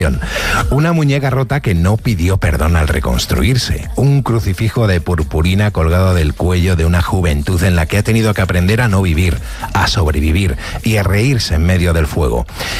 Una muñeca rota que no pidió perdón al reconstruirse. Un crucifijo de purpurina colgado del cuello de una juventud en la que ha tenido que aprender a no vivir, a sobrevivir y a reírse en medio del fuego.